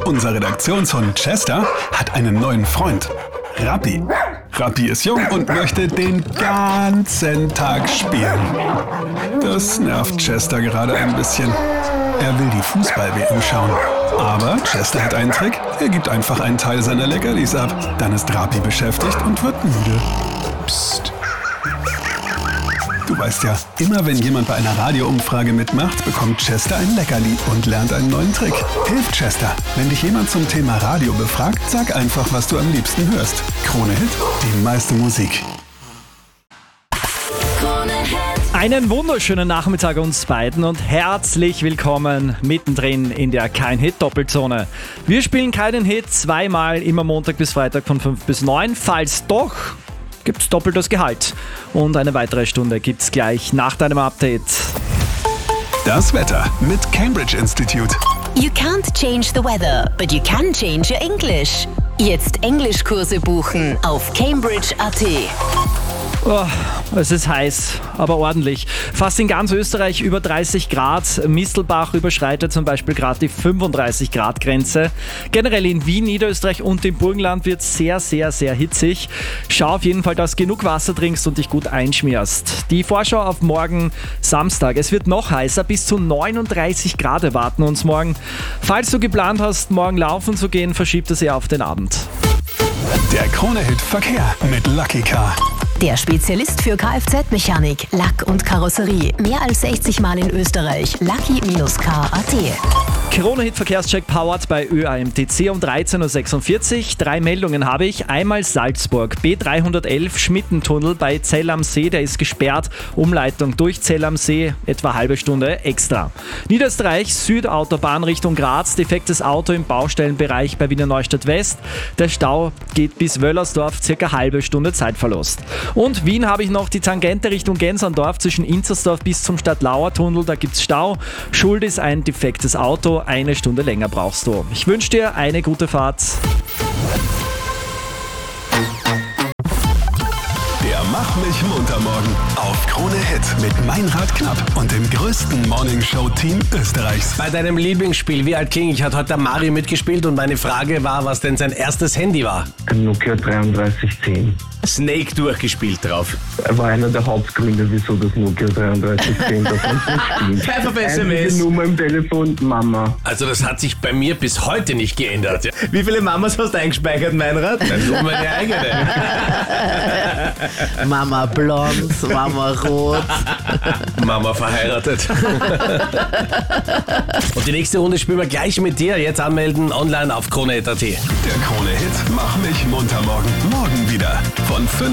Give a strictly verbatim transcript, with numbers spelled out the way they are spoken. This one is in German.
Unser Redaktionshund Chester hat einen neuen Freund. Rappi. Rappi ist jung und möchte den ganzen Tag spielen. Das nervt Chester gerade ein bisschen. Er will die Fußball-W M schauen. Aber Chester hat einen Trick. Er gibt einfach einen Teil seiner Leckerlis ab. Dann ist Rappi beschäftigt und wird müde. Psst. Du weißt ja, immer wenn jemand bei einer Radioumfrage mitmacht, bekommt Chester ein Leckerli und lernt einen neuen Trick. Hilf Chester. Wenn dich jemand zum Thema Radio befragt, sag einfach, was du am liebsten hörst. Krone Hit, die meiste Musik. Einen wunderschönen Nachmittag uns beiden und herzlich willkommen mittendrin in der Kein-Hit-Doppelzone. Wir spielen keinen Hit zweimal, immer Montag bis Freitag von fünf bis neun. Falls doch, gibt's doppeltes Gehalt. Und eine weitere Stunde gibt's gleich nach deinem Update. Das Wetter mit Cambridge Institute. You can't change the weather, but you can change your English. Jetzt Englischkurse buchen auf cambridge punkt a t. Oh, es ist heiß, aber ordentlich. Fast in ganz Österreich über dreißig Grad. Mistelbach überschreitet zum Beispiel gerade die fünfunddreißig Grad Grenze. Generell in Wien, Niederösterreich und im Burgenland wird sehr, sehr, sehr hitzig. Schau auf jeden Fall, dass du genug Wasser trinkst und dich gut einschmierst. Die Vorschau auf morgen Samstag. Es wird noch heißer, bis zu neununddreißig Grad erwarten uns morgen. Falls du geplant hast, morgen laufen zu gehen, verschiebt es eher auf den Abend. Der Krone-Hit Verkehr mit Lucky Car. Der Spezialist für Kfz-Mechanik, Lack und Karosserie. Mehr als sechzig Mal in Österreich. Lucky Car punkt a t. Krone-Hit Verkehrscheck powered bei Ö A M T C um dreizehn Uhr sechsundvierzig. Drei Meldungen habe ich. Einmal Salzburg, B dreihundertelf Schmittentunnel bei Zell am See, der ist gesperrt. Umleitung durch Zell am See, etwa halbe Stunde extra. Niederösterreich, Südautobahn Richtung Graz, defektes Auto im Baustellenbereich bei Wiener Neustadt West. Der Stau geht bis Wöllersdorf, circa halbe Stunde Zeitverlust. Und Wien habe ich noch die Tangente Richtung Genserndorf zwischen Inzersdorf bis zum Stadtlauer-Tunnel, da gibt's Stau. Schuld ist ein defektes Auto. Eine Stunde länger brauchst du. Ich wünsche dir eine gute Fahrt. Der Mach mich munter morgen auf Krone Hit mit Meinrad Knapp und dem größten Morningshow-Team Österreichs. Bei deinem Lieblingsspiel, wie alt King, ich hat heute der Mario mitgespielt und meine Frage war, was denn sein erstes Handy war. Ein Nokia dreiunddreißig zehn. Snake durchgespielt drauf. Er war einer der Hauptgründe, wieso das Nokia dreiunddreißig zehn das nicht spielt. Pfeffer per S M Einzige S. Nummer im Telefon, Mama. Also das hat sich bei mir bis heute nicht geändert. Wie viele Mamas hast du eingespeichert, Meinrad? Nur meine eigene. Mama blond, Mama rot. Mama verheiratet. Und die nächste Runde spielen wir gleich mit dir. Jetzt anmelden online auf krone punkt a t. Der Krone Hit Mach mich munter morgen. Morgen wieder von fünf